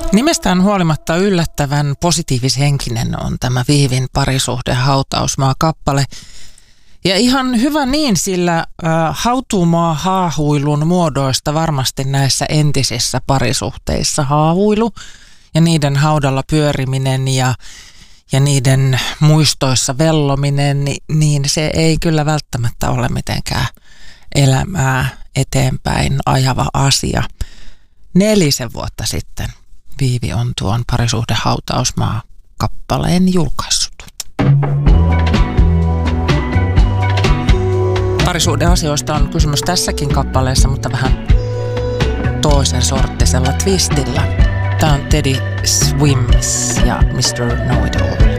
Nimestään huolimatta yllättävän positiivishenkinen on tämä Viivin Parisuhde hautausmaa-kappale. Ja ihan hyvä niin, sillä hautuumaa haahuilun muodoista varmasti näissä entisissä parisuhteissa haahuilu ja niiden haudalla pyöriminen ja niiden muistoissa vellominen, niin se ei kyllä välttämättä ole mitenkään elämää eteenpäin ajava asia. 4 vuotta sitten Viivi on tuon Parisuhde hautausmaa-kappaleen julkaissut. Parisuhdeasioista on kysymys tässäkin kappaleessa, mutta vähän toisen sorttisella twistillä. Tämä on Teddy Swims ja Mr. Know-It-All.